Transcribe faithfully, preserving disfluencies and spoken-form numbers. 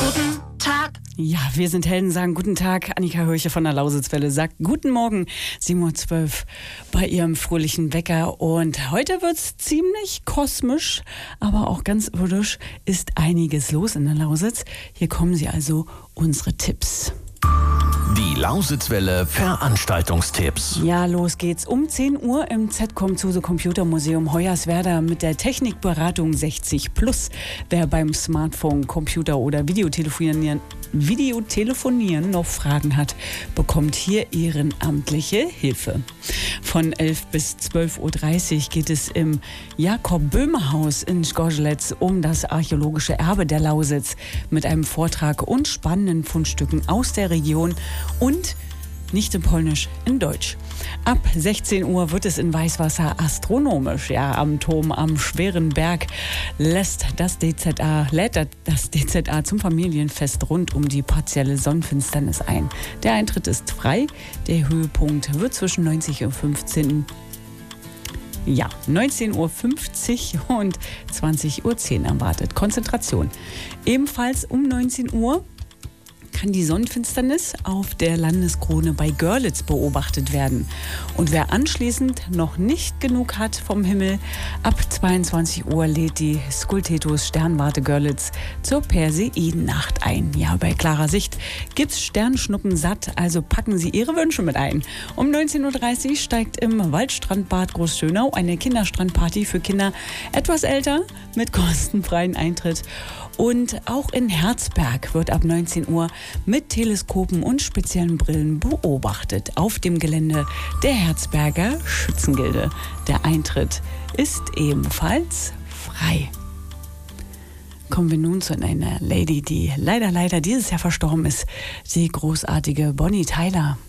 Guten Tag. Ja, wir sind Helden, sagen guten Tag. Annika Hörche von der Lausitzwelle sagt guten Morgen, sieben Uhr zwölf bei ihrem fröhlichen Wecker. Und heute wird's ziemlich kosmisch, aber auch ganz irdisch ist einiges los in der Lausitz. Hier kommen sie also, unsere Tipps. Die Lausitzwelle Veranstaltungstipps. Ja, los geht's. Um zehn Uhr im Z C O M Zuse Computermuseum Hoyerswerda mit der Technikberatung sechzig plus. Wer beim Smartphone, Computer oder Videotelefonieren, Videotelefonieren noch Fragen hat, bekommt hier ehrenamtliche Hilfe. Von elf bis zwölf Uhr dreißig geht es im Jakob-Böhme-Haus in Schorschletz um das archäologische Erbe der Lausitz mit einem Vortrag und spannenden Fundstücken aus der Region und nicht in Polnisch, in Deutsch. Ab sechzehn Uhr wird es in Weißwasser astronomisch. Ja, am Turm am Schweren Berg lässt das D Z A, lädt das D Z A zum Familienfest rund um die partielle Sonnenfinsternis ein. Der Eintritt ist frei. Der Höhepunkt wird zwischen neunzig Uhr fünfzehn Ja, neunzehn Uhr fünfzig und zwanzig Uhr zehn erwartet. Konzentration. Ebenfalls um neunzehn Uhr kann die Sonnenfinsternis auf der Landeskrone bei Görlitz beobachtet werden. Und wer anschließend noch nicht genug hat vom Himmel, ab zweiundzwanzig Uhr lädt die Skultetus Sternwarte Görlitz zur Perseidennacht ein. Ja, bei klarer Sicht gibt's Sternschnuppen satt, also packen Sie Ihre Wünsche mit ein. Um neunzehn Uhr dreißig steigt im Waldstrandbad Großschönau eine Kinderstrandparty für Kinder etwas älter mit kostenfreien Eintritt. Und auch in Herzberg wird ab neunzehn Uhr mit Teleskopen und speziellen Brillen beobachtet auf dem Gelände der Herzberger Schützengilde. Der Eintritt ist ebenfalls frei. Kommen wir nun zu einer Lady, die leider, leider dieses Jahr verstorben ist, die großartige Bonnie Tyler.